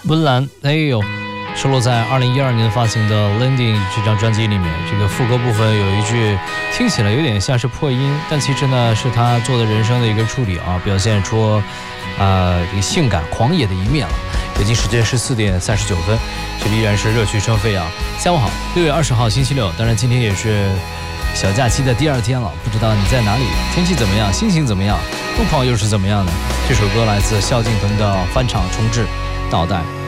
温岚，哎呦，收录在2012年发行的《Landing》这张专辑里面。这个副歌部分有一句听起来有点像是破音，但其实呢是他做的人声的一个处理啊，表现出这个性感狂野的一面了。北京时间14点39分，这里依然是热曲生飞啊。下午好，6月20号星期六，当然今天也是小假期的第2天了，不知道你在哪里，天气怎么样，心情怎么样，路况又是怎么样的？这首歌来自萧敬腾的翻唱重制《倒带》。